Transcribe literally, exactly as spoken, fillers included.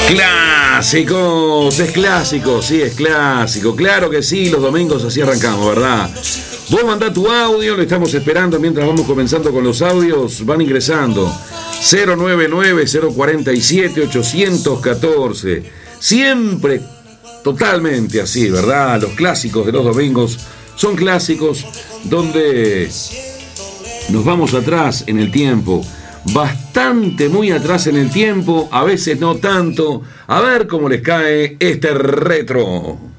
Clásicos, es clásico, sí, es clásico. Claro que sí, los domingos así arrancamos, ¿verdad? Vos mandá tu audio, lo estamos esperando mientras vamos comenzando con los audios. Van ingresando. cero nueve nueve, cero cuatro siete, ocho uno cuatro. Siempre totalmente así, ¿verdad? Los clásicos de los domingos son clásicos donde nos vamos atrás en el tiempo. Bastante muy atrás en el tiempo, a veces no tanto. A ver cómo les cae este retro.